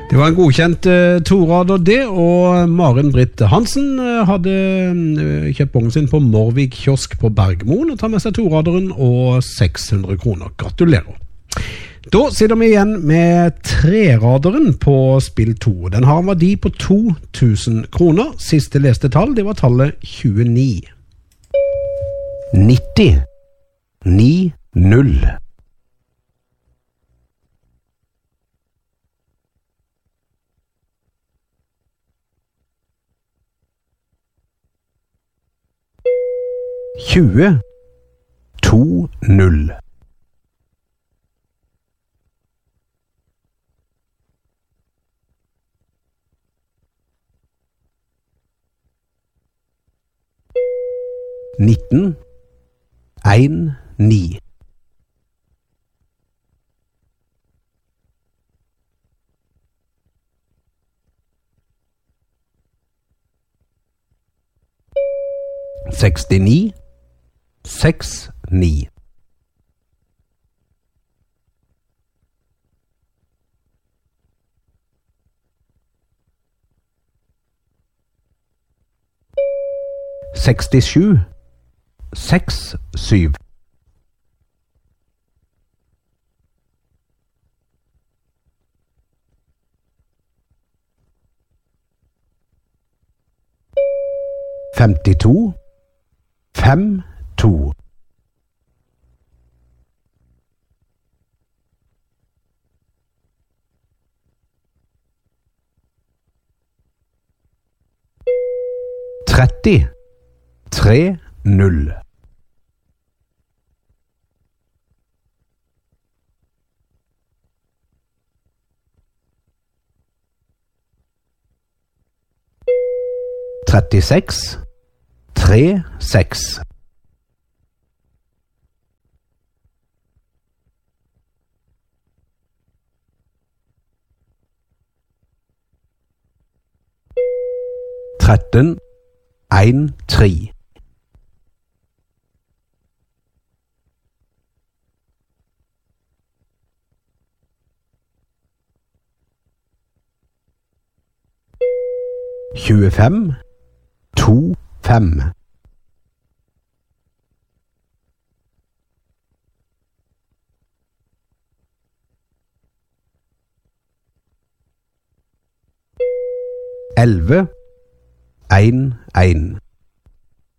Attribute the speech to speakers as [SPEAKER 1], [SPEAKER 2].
[SPEAKER 1] Det var en godkjent torader det, og Maren Britt Hansen hadde kjøpt bongen sin på Morvik kiosk på Bergmoen og tar med seg toraderen og 600 kroner. Gratulerer! Da sitter vi igjen med treraderen på spill 2. Den har en verdi på 2000 kroner. Siste leste tall, det var tallet 29. 90 90 20 20 19 19 69 69 67 67 52 52 30 30 36 36 13 13 25 25 11 11